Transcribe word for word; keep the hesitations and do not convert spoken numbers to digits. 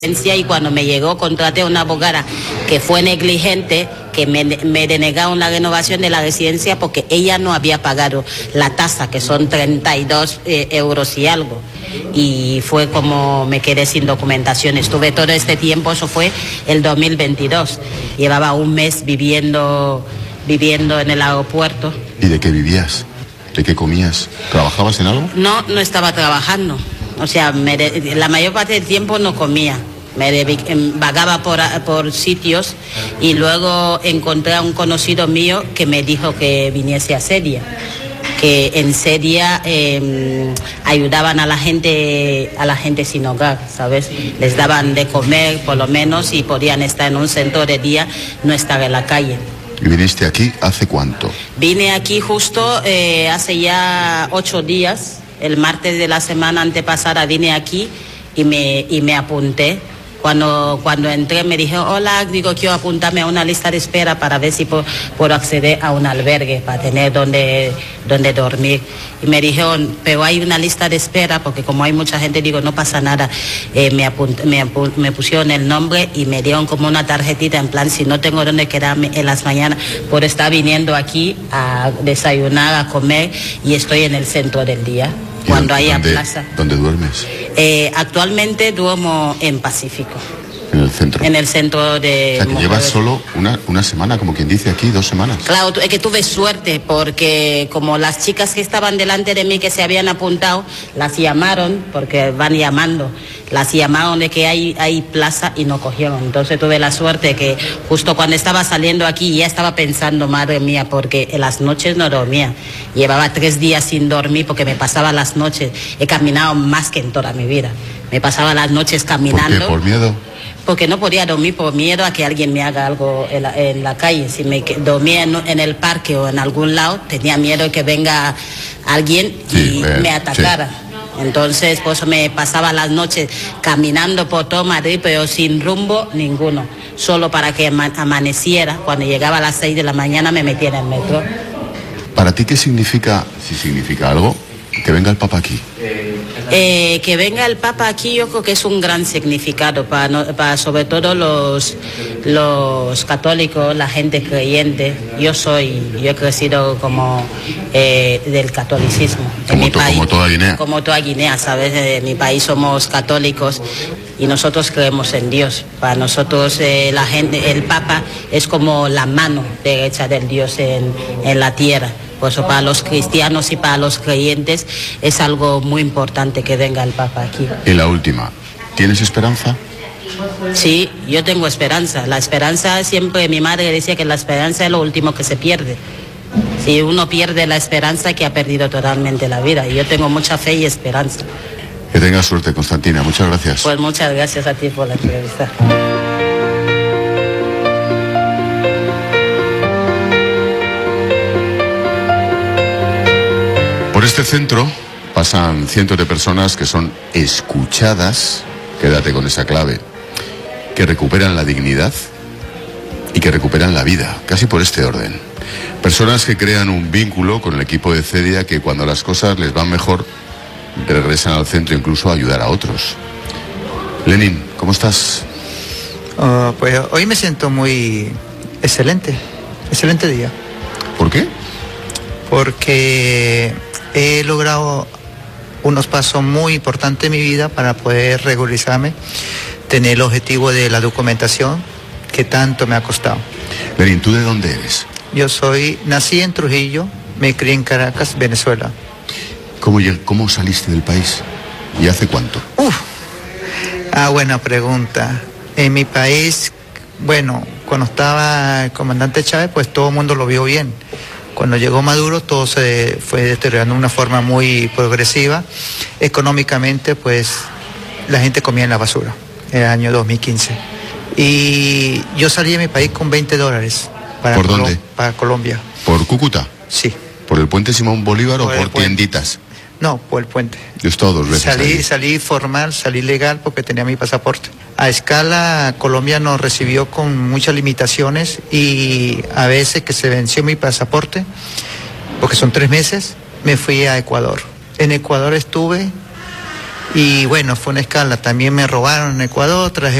Y cuando me llegó contraté a una abogada que fue negligente, que me, me denegaron la renovación de la residencia porque ella no había pagado la tasa, que son treinta y dos eh, euros y algo. Y fue como me quedé sin documentación. Estuve todo este tiempo, eso fue el dos mil veintidós. Llevaba un mes viviendo, viviendo en el aeropuerto. ¿Y de qué vivías? ¿De qué comías? ¿Trabajabas en algo? No, no estaba trabajando. O sea, me de, la mayor parte del tiempo no comía. Me de, vagaba por, por sitios y luego encontré a un conocido mío que me dijo que viniese a Sedia, que en Sedia eh, ayudaban a la gente a la gente sin hogar, ¿sabes? Les daban de comer por lo menos y podían estar en un centro de día, no estar en la calle. ¿Y viniste aquí hace cuánto? Vine aquí justo eh, hace ya ocho días, el martes de la semana antepasada vine aquí y me, y me apunté. Cuando, cuando entré me dije, hola, digo, quiero apuntarme a una lista de espera para ver si puedo, puedo acceder a un albergue, para tener donde, donde dormir. Y me dijeron, pero hay una lista de espera, porque como hay mucha gente, digo, no pasa nada. Eh, me, apunt, me, apunt, me pusieron el nombre y me dieron como una tarjetita, en plan, si no tengo donde quedarme en las mañanas, por estar viniendo aquí a desayunar, a comer, y estoy en el centro del día. Cuando haya plaza. ¿Dónde duermes? Eh, actualmente duermo en Pacífico. En el centro. En el centro de... O sea, que llevas solo una, una semana, como quien dice aquí, dos semanas. Claro, es que tuve suerte, porque como las chicas que estaban delante de mí, que se habían apuntado, las llamaron, porque van llamando, las llamaron de que hay, hay plaza y no cogieron. Entonces tuve la suerte que justo cuando estaba saliendo aquí ya estaba pensando, madre mía, porque en las noches no dormía. Llevaba tres días sin dormir porque me pasaba las noches. He caminado más que en toda mi vida. Me pasaba las noches caminando. ¿Por qué? ¿Por miedo? Porque no podía dormir por miedo a que alguien me haga algo en la, en la calle. Si me dormía en, en el parque o en algún lado, tenía miedo de que venga alguien y sí, eh, me atacara. Sí. Entonces, por eso me pasaba las noches caminando por todo Madrid, pero sin rumbo ninguno. Solo para que amaneciera. Cuando llegaba a las seis de la mañana me metía en el metro. ¿Para ti qué significa, si significa algo, que venga el Papa aquí? Eh, que venga el Papa aquí, yo creo que es un gran significado para, no, para sobre todo los, los católicos, la gente creyente. Yo soy, yo he crecido como eh, del catolicismo. Como, en mi to, país, como toda Guinea. Como toda Guinea, ¿sabes? En mi país somos católicos y nosotros creemos en Dios. Para nosotros eh, la gente, el Papa es como la mano derecha del Dios en, en la tierra. Por eso para los cristianos y para los creyentes es algo muy importante que venga el Papa aquí. Y la última, ¿tienes esperanza? Sí, yo tengo esperanza. La esperanza siempre, mi madre decía que la esperanza es lo último que se pierde. Si uno pierde la esperanza, que ha perdido totalmente la vida. Y yo tengo mucha fe y esperanza. Que tengas suerte, Constantina. Muchas gracias. Pues muchas gracias a ti por la entrevista. Por este centro pasan cientos de personas que son escuchadas, quédate con esa clave, que recuperan la dignidad y que recuperan la vida, casi por este orden. Personas que crean un vínculo con el equipo de Cedia, que cuando las cosas les van mejor, regresan al centro incluso a ayudar a otros. Lenin, ¿cómo estás? Uh, pues hoy me siento muy excelente, excelente día. ¿Por qué? Porque he logrado unos pasos muy importantes en mi vida para poder regularizarme, tener el objetivo de la documentación que tanto me ha costado. Lenin, ¿tú de dónde eres? Yo soy, nací en Trujillo, me crié en Caracas, Venezuela. ¿Cómo, cómo saliste del país? ¿Y hace cuánto? Uf, ah, buena pregunta. En mi país, bueno, cuando estaba el comandante Chávez, pues todo el mundo lo vio bien. Cuando llegó Maduro, todo se fue deteriorando de una forma muy progresiva. Económicamente, pues, la gente comía en la basura, en el año dos mil quince. Y yo salí de mi país con veinte dólares. Para ¿Por Colo- dónde? Para Colombia. ¿Por Cúcuta? Sí. ¿Por el puente Simón Bolívar Por o el por puente. tienditas? No, por el puente. Yo he estado dos veces Salí, ahí. salí formal, salí legal porque tenía mi pasaporte. A escala, Colombia nos recibió con muchas limitaciones y a veces que se venció mi pasaporte, porque son tres meses, me fui a Ecuador. En Ecuador estuve Y bueno, fue una escala. También me robaron en Ecuador, traje